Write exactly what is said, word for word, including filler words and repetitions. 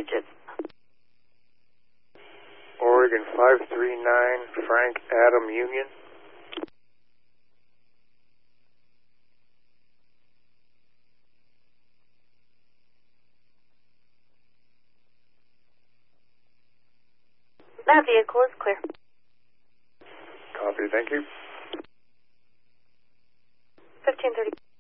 digits. Oregon five three nine, Frank Adam Union. That vehicle is clear. Copy, thank you. fifteen thirty.